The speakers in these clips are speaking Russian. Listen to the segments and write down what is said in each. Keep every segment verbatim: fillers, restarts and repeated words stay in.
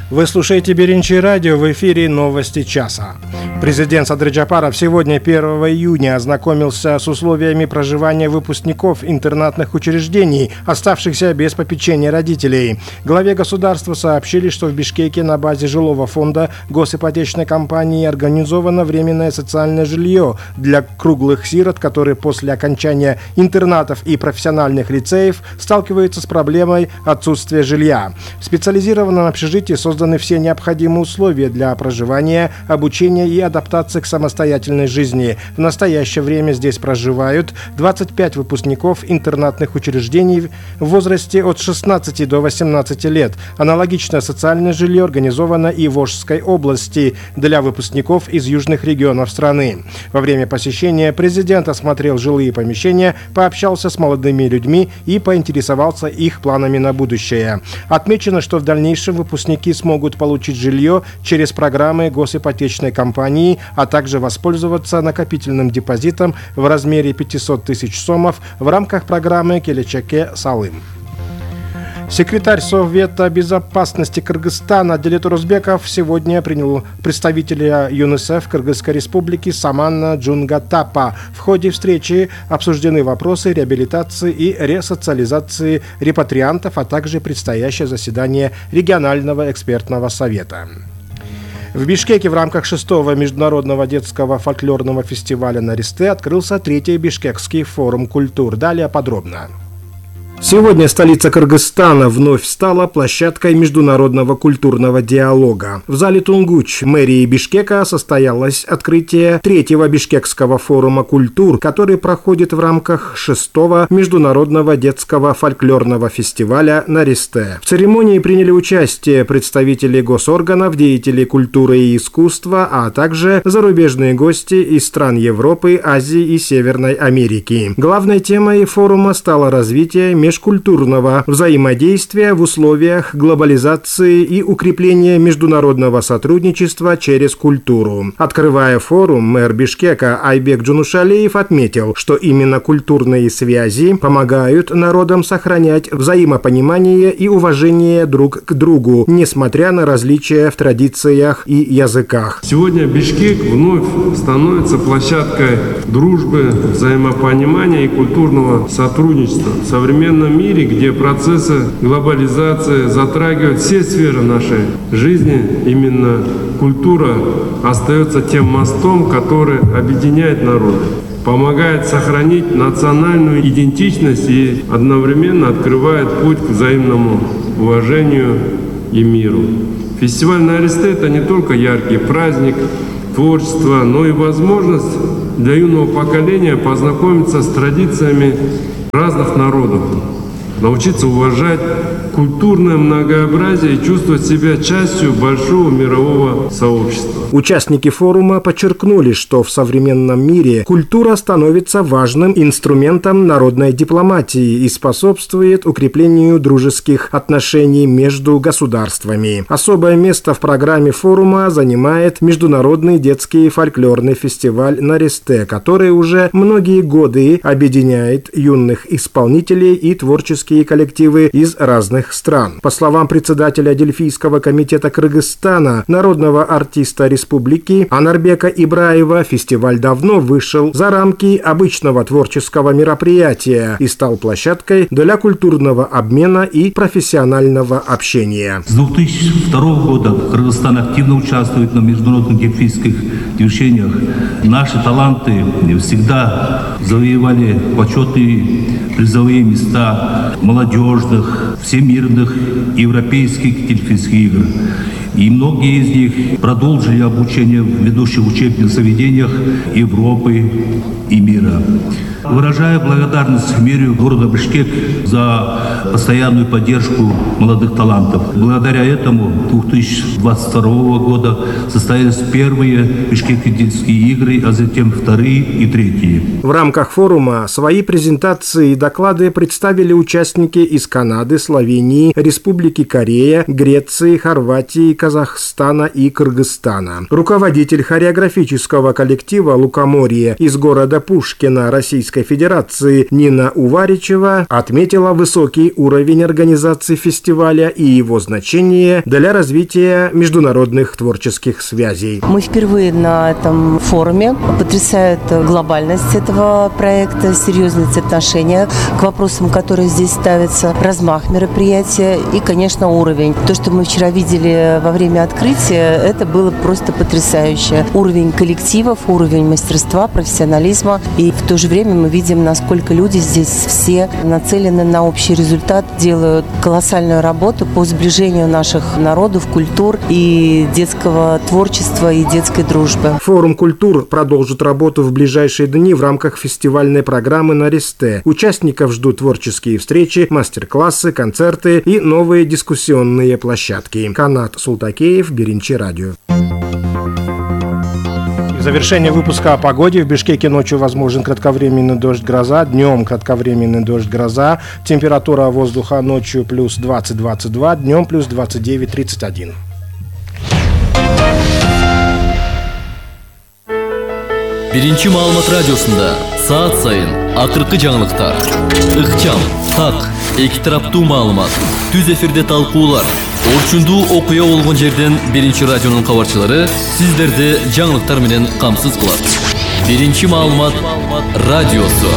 Вы слушаете Беренчи радио, в эфире новости часа. Президент Садры Джапаров сегодня, первого июня, ознакомился с условиями проживания выпускников интернатных учреждений, оставшихся без попечения родителей. Главе государства сообщили, что в Бишкеке на базе жилого фонда госипотечной компании организовано временное социальное жилье для круглых сирот, которые после окончания интернатов и профессиональных лицеев сталкиваются с проблемой отсутствия жилья. В специализированном общежитии созданы все необходимые условия для проживания, обучения и адаптации к самостоятельной жизни. В настоящее время здесь проживают двадцать пять выпускников интернатных учреждений в возрасте от шестнадцати до восемнадцати лет. Аналогичное социальное жилье организовано и в Волжской области для выпускников из южных регионов страны. Во время посещения президент осмотрел жилые помещения, пообщался с молодыми людьми и поинтересовался их планами на будущее. Отмечено, что в дальнейшем выпускники смогут получить жилье через программы госипотечной компании, а также воспользоваться накопительным депозитом в размере пятьсот тысяч сомов в рамках программы «Келечеке Салым». Секретарь Совета безопасности Кыргызстана Делет Урузбеков сегодня принял представителя ЮНИСЕФ Кыргызской республики Самана Джунгатапа. В ходе встречи обсуждены вопросы реабилитации и ресоциализации репатриантов, а также предстоящее заседание регионального экспертного совета. В Бишкеке в рамках шестого международного детского фольклорного фестиваля «Наристе» открылся третий бишкекский форум культур. Далее подробно. Сегодня столица Кыргызстана вновь стала площадкой международного культурного диалога. В зале Тунгуч мэрии Бишкека состоялось открытие третьего бишкекского форума культур, который проходит в рамках шестого международного детского фольклорного фестиваля «Наристе». В церемонии приняли участие представители госорганов, деятели культуры и искусства, а также зарубежные гости из стран Европы, Азии и Северной Америки. Главной темой форума стало развитие межкультурного взаимодействия в условиях глобализации и укрепления международного сотрудничества через культуру. Открывая форум, мэр Бишкека Айбек Джунушалиев отметил, что именно культурные связи помогают народам сохранять взаимопонимание и уважение друг к другу, несмотря на различия в традициях и языках. Сегодня Бишкек вновь становится площадкой дружбы, взаимопонимания и культурного сотрудничества. В современном мире, где процессы глобализации затрагивают все сферы нашей жизни, именно культура остается тем мостом, который объединяет народы, помогает сохранить национальную идентичность и одновременно открывает путь к взаимному уважению и миру. Фестиваль «Наристе» — это не только яркий праздник творчества, но и возможность для юного поколения познакомиться с традициями разных народов, научиться уважать культурное многообразие и чувствовать себя частью большого мирового сообщества. Участники форума подчеркнули, что в современном мире культура становится важным инструментом народной дипломатии и способствует укреплению дружеских отношений между государствами. Особое место в программе форума занимает Международный детский фольклорный фестиваль «Наристе», который уже многие годы объединяет юных исполнителей и творческие коллективы из разных стран. По словам председателя Дельфийского комитета Кыргызстана, народного артиста республики Анарбека Ибраева, фестиваль давно вышел за рамки обычного творческого мероприятия и стал площадкой для культурного обмена и профессионального общения. С две тысячи второго года Кыргызстан активно участвует на международных дельфийских движениях. Наши таланты всегда завоевали почетные призовые места молодежных, всемирных, европейских дельфийских игр. И многие из них продолжили обучение в ведущих учебных заведениях Европы и мира. Выражаю благодарность мэрию города Бишкек за постоянную поддержку молодых талантов. Благодаря этому две тысячи двадцать второго года состоялись первые бишкекские игры, а затем вторые и третьи. В рамках форума свои презентации и доклады представили участники из Канады, Словении, Республики Корея, Греции, Хорватии, Казахстана и Кыргызстана. Руководитель хореографического коллектива «Лукоморье» из города Пушкина Российской Федерации Нина Уваричева отметила высокий уровень организации фестиваля и его значение для развития международных творческих связей. Мы впервые на этом форуме. Потрясает глобальность этого проекта, серьезность отношения к вопросам, которые здесь ставятся, размах мероприятия и, конечно, уровень. То, что мы вчера видели во время открытия, это было просто потрясающе. Уровень коллективов, уровень мастерства, профессионализма. И в то же время мы видим, насколько люди здесь все нацелены на общий результат, делают колоссальную работу по сближению наших народов, культур и детского творчества и детской дружбы. Форум культур продолжит работу в ближайшие дни в рамках фестивальной программы на Ресте. Участников ждут творческие встречи, мастер-классы, концерты и новые дискуссионные площадки. Канат Султакеев, Беринчи радио. В завершение выпуска о погоде. В Бишкеке ночью возможен кратковременный дождь-гроза, днем кратковременный дождь-гроза. Температура воздуха ночью плюс двадцать - двадцать два, днем плюс двадцать девять - тридцать один. Биринчи маалымат радиосунда саат сайын акыркы жаңылыктар, ыкчам, так, эки тараптуу маалымат, түз эфирде талкуулар, орчундуу окуя болгон жерден Биринчи радионун кабарчылары сиздерди жаңылыктар менен камсыз кылат. Биринчи маалымат радиосу.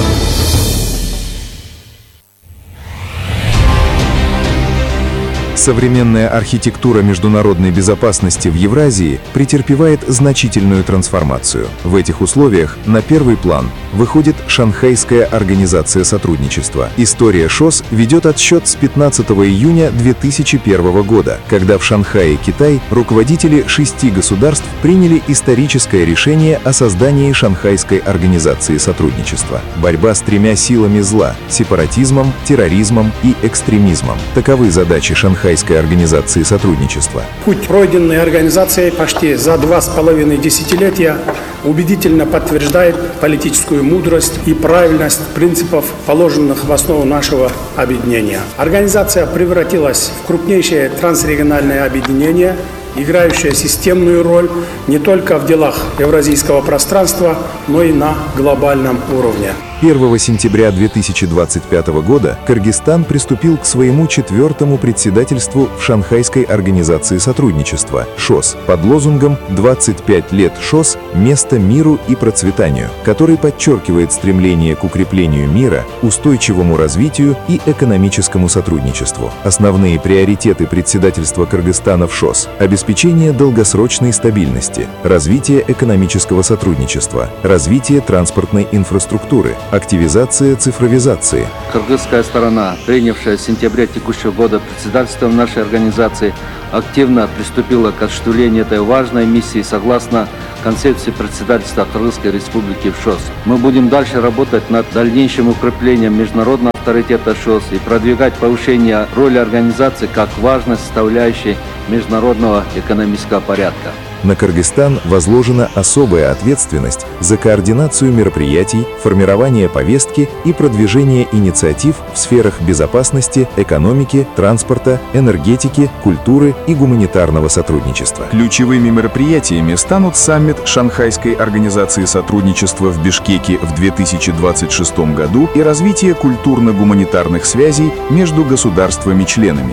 Современная архитектура международной безопасности в Евразии претерпевает значительную трансформацию. В этих условиях на первый план выходит Шанхайская организация сотрудничества. История ШОС ведет отсчет с пятнадцатого июня две тысячи первого года, когда в Шанхае, Китай, руководители шести государств приняли историческое решение о создании Шанхайской организации сотрудничества. Борьба с тремя силами зла – сепаратизмом, терроризмом и экстремизмом. Таковы задачи Шанхайской организации сотрудничества. Путь, пройденный организацией почти за два с половиной десятилетия, убедительно подтверждает политическую мудрость и правильность принципов, положенных в основу нашего объединения. Организация превратилась в крупнейшее трансрегиональное объединение, играющее системную роль не только в делах евразийского пространства, но и на глобальном уровне. первого сентября две тысячи двадцать пятого года Кыргызстан приступил к своему четвертому председательству в Шанхайской организации сотрудничества ШОС под лозунгом «двадцать пять лет ШОС. Место миру и процветанию», который подчеркивает стремление к укреплению мира, устойчивому развитию и экономическому сотрудничеству. Основные приоритеты председательства Кыргызстана в ШОС – обеспечение долгосрочной стабильности, развитие экономического сотрудничества, развитие транспортной инфраструктуры, активизация цифровизации. Кыргызская сторона, принявшая в сентябре текущего года председательством нашей организации, активно приступила к осуществлению этой важной миссии согласно концепции председательства Кыргызской Республики в ШОС. Мы будем дальше работать над дальнейшим укреплением международного авторитета ШОС и продвигать повышение роли организации как важной составляющей международного экономического порядка. На Кыргызстан возложена особая ответственность за координацию мероприятий, формирование повестки и продвижение инициатив в сферах безопасности, экономики, транспорта, энергетики, культуры и гуманитарного сотрудничества. Ключевыми мероприятиями станут саммит Шанхайской организации сотрудничества в Бишкеке в две тысячи двадцать шестом году и развитие культурно-гуманитарных связей между государствами-членами.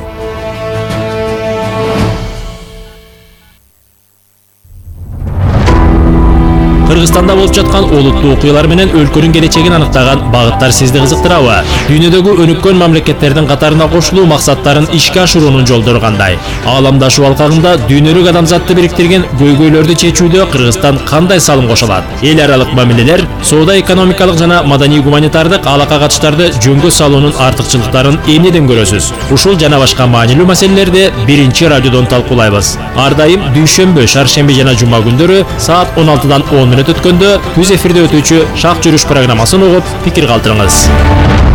Кыргызстанда болуп жаткан олуттуу окуялар менен өлкөнүн келечегин аныктаган багыттар сизди кызыктырабы? Дүйнөдөгү өнүккөн мамлекеттердин катарына кошулуу максаттарын ишке ашыруунун жолдору кандай? Ааламдашуу алкагында дүйнөлүк адамзатты бириктирген көйгөйлөрдү чечүүдө Кыргызстан кандай салым кошо алат? Эл аралык мамилелер, соода экономикалык жана маданий гуманитардык алака катыштарды жөнгө салуунун артыкчылыктарын эмнеден көрөсүз? Ушул жана башка маанилүү маселелерди Биринчи радиодон талкуулайбыз. Ар дайым дүйшөмбү, шаршемби жана жума күндөрү саат он алтыдан он мүнөт өткөндө түз эфирде өтүүчү Шак жүрүш программасын угуп, пикир калтырыңыз.